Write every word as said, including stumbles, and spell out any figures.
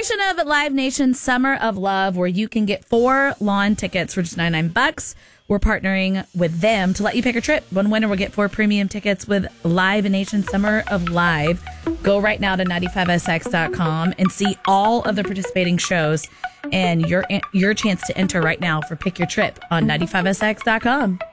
celebration of Live Nation's Summer of Love, where you can get four lawn tickets for just ninety-nine bucks. We're partnering with them to let you pick a trip. One winner will get four premium tickets with Live Nation Summer of Live. Go right now to ninety-five S X dot com and see all of the participating shows and your your chance to enter right now for Pick Your Trip on ninety-five S X dot com.